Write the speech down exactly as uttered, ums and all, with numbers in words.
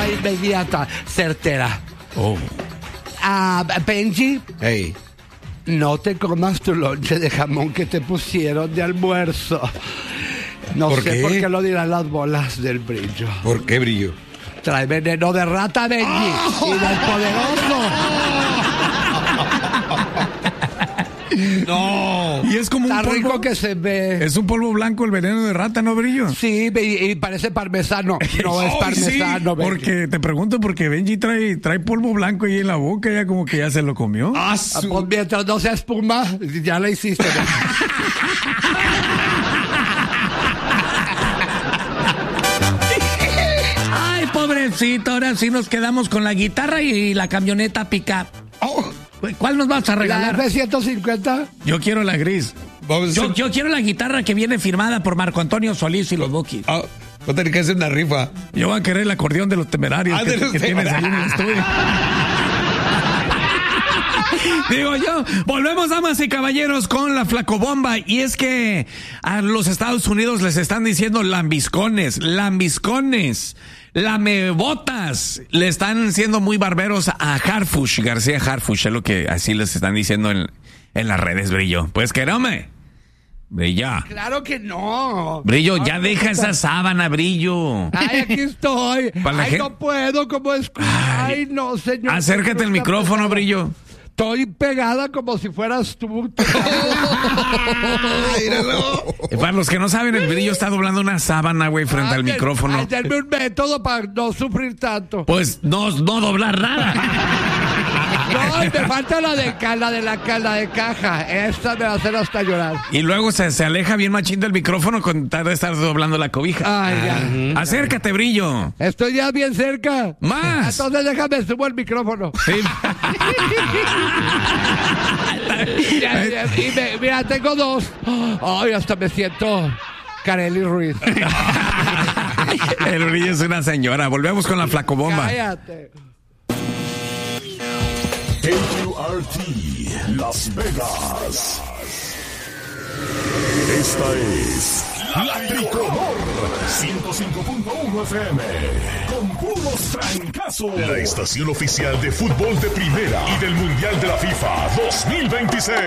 respuesta inmediata, certera. Oh. Ah, Benji, Hey. no te comas tu lonche de jamón que te pusieron de almuerzo. No ¿Por sé qué? por qué lo dirán las bolas del brillo. ¿Por qué, Brillo? Trae veneno de rata, Benji, ¡Oh! y del poderoso. No. Y es como Está un polvo. rico que se ve. Es un polvo blanco el veneno de rata, ¿no, Brillo? Sí, y, y parece parmesano. No es Ay, parmesano, sí, Benji. porque te pregunto porque Benji trae, trae polvo blanco ahí en la boca, ya como que ya se lo comió. Ah, Ah, su- pues mientras no sea espuma, ya la hiciste. Benji. Ay, pobrecito, ahora sí nos quedamos con la guitarra y la camioneta pick-up. Oh, ¿Cuál nos vas a ¿La regalar? F ciento cincuenta? Yo quiero la gris. vamos a Yo, hacer- yo quiero la guitarra que viene firmada por Marco Antonio Solís y los Bukis. Ah, voy a tener que hacer una rifa. Yo voy a querer el acordeón de los temerarios Ah, que, de los que tienes ahí en el estudio. Digo yo, volvemos, damas y caballeros, con la flacobomba. Y es que a los Estados Unidos les están diciendo lambiscones, lambiscones, lamebotas. Le están siendo muy barberos a Harfush, García Harfush, es lo que así les están diciendo en, en las redes, Brillo. Pues que no me. Brillo. Claro que no. Brillo, Ay, ya no, deja no, esa sábana, Brillo. Ay, aquí estoy. Para la Ay, gen- no puedo, ¿cómo es? Ay, no, señor. Acércate al micrófono, Brillo. Estoy pegada como si fueras tú. Eh, Para los que no saben, el Brillo está doblando una sábana, güey, frente Ay, al micrófono. Ay, denme un método para no sufrir tanto. Pues no, no doblar nada. No, me falta la de, ca- la de la, ca- la de caja. Esta me va a hacer hasta llorar. Y luego se, se aleja bien machín del micrófono con tal de estar doblando la cobija. Ay, ya. Acércate, Brillo. Estoy ya bien cerca. Más. Entonces déjame subo el micrófono. Sí. Ya, ya, y me- mira, tengo dos. Ay, hasta me siento Kareli Ruiz. El Brillo es una señora. Volvemos con la flacobomba. Cállate. K Q R T Las Vegas. Esta es La Tricolor ciento cinco punto uno F M con puros trancazos. La estación oficial de fútbol de primera y del Mundial de la FIFA dos mil veintiséis.